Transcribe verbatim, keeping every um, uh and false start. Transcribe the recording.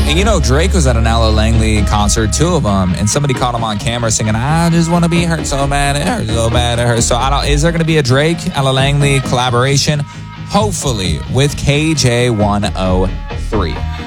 And you know, Drake was at an Ella Langley concert, two of them, and somebody caught him on camera singing, I just want to be hurt so bad, it hurts so bad, it hurts. So I don't, is there going to be a Drake, Ella Langley collaboration? Hopefully with K J one oh three.